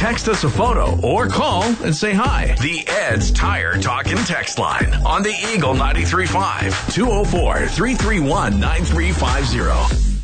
text us a photo or call and say hi. The Ed's Tire Talk and Text line on the Eagle 93.5, 204-331-9350.